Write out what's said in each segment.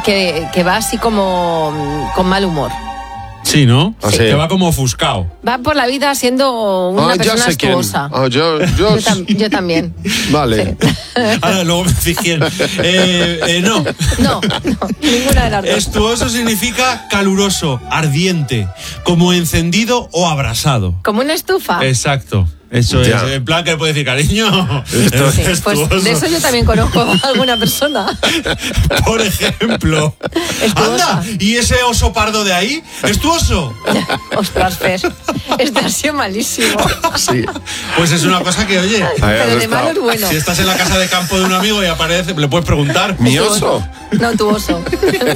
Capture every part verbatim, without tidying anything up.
que, que va así como con mal humor. Sí, ¿no? Sí. Que va como ofuscado. Va por la vida siendo una Ah, ya persona sé quién. astuosa. Ah, yo, yo, Yo, tam- yo también. Vale. Ahora luego me decís quién. Eh, eh, no. No, no, ninguna de las dos. Estuoso significa caluroso, ardiente, como encendido o abrasado. Como una estufa. Exacto. Eso Ya. es. En plan que le puede decir, cariño. Esto- Sí, es pues estuoso. de eso yo también conozco a alguna persona. Por ejemplo. Estuosa. Anda, ¿y ese oso pardo de ahí? ¿Estuoso? Ostras, Fer, este ha sido malísimo. Sí. Pues es una cosa que, oye, Ahí Pero has de malo es estado. bueno. si estás en la casa de campo de un amigo y aparece, le puedes preguntar. ¿Mi oso? No, tu oso.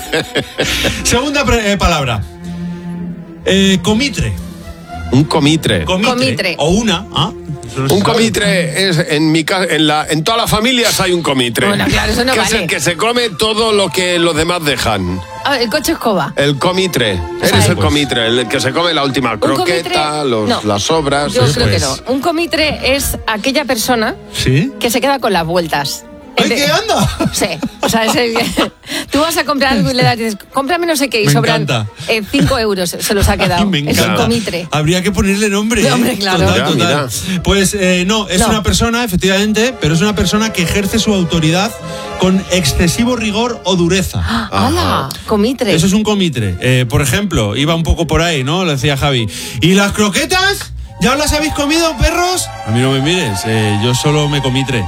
Segunda pre- eh, palabra. Eh, comitre. Un comitre. comitre. Comitre. O una. ¿ah? Eso no se Un sabe. comitre es en mi casa, en la, en todas las familias hay un comitre. Bueno, claro, eso no que es vale. el que se come todo lo que los demás dejan. Ah, el coche escoba. El comitre. Eres sea, el pues- comitre, el que se come la última Un comitre- croqueta, los- no. las sobras. Yo eso creo que es. no. Un comitre es aquella persona ¿Sí? que se queda con las vueltas. ¡Ay, qué anda! Sí, o sea, es el que- tú vas a comprar algo y le das, dices, cómprame no sé qué, y Me sobran encanta. eh, cinco euros, se los ha quedado. Me Es un encanta. comitre. Habría que ponerle nombre. Sí, ¿eh? hombre, claro. Total, Ya, total. Pues eh, no, es No. una persona, efectivamente, pero es una persona que ejerce su autoridad con excesivo rigor o dureza. ¡Hala! Comitre. Eso es un comitre. Eh, por ejemplo, iba un poco por ahí, ¿no? Le decía Javi. ¿Y las croquetas? ¿Ya os las habéis comido, perros? A mí no me mires, eh, yo solo me comí tres.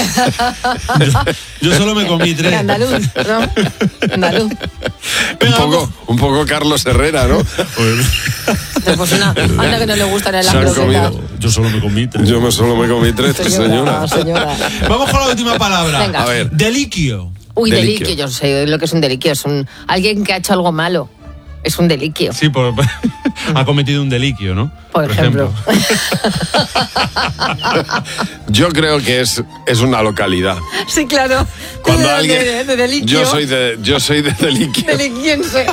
yo, yo solo me comí tres. Andaluz, ¿no? Andaluz. Un Venga, poco, vamos. un poco Carlos Herrera, ¿no? Pues una, anda que no le gustan las Se han croquetas. comido. Yo solo me comí tres. Yo me solo me comí tres, señora. señora. Vamos con la última palabra. Venga. A ver. Deliquio. Uy, Deliquio. deliquio. Yo sé lo que es un deliquio. Es un alguien que ha hecho algo malo. Es un deliquio. Sí, por, ha cometido un deliquio, ¿no? Por ejemplo. Yo creo que es, es una localidad. Sí, claro. Cuando de, alguien. de, de deliquio. Yo soy de, yo soy de deliquio. Deliquiense.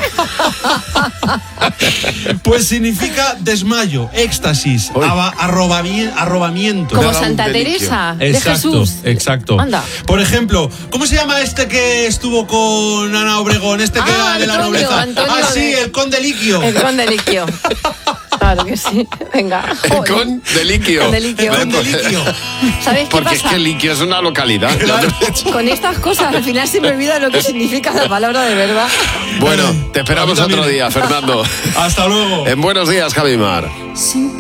Pues significa desmayo, éxtasis, Uy. aba- arrobami- arrobamiento. Como Me ha dado un Santa deliquio. Teresa de Exacto, Jesús. exacto. Anda. Por ejemplo, ¿cómo se llama este que estuvo con Ana Obregón? Este que Ah, era de la Antonio, nobleza. Antonio ah, sí, de- el condeliquio. El con deliquio. Claro que sí. Venga. joder. Con deliquio. Con deliquio. El condeliquio. ¿Sabes qué Porque es pasa? que liquio es una localidad. Con estas cosas al final se me olvida lo que significa la palabra de verdad. Bueno, te esperamos A mí también. otro día, Fernando. Hasta luego. En Buenos Días, Javimar.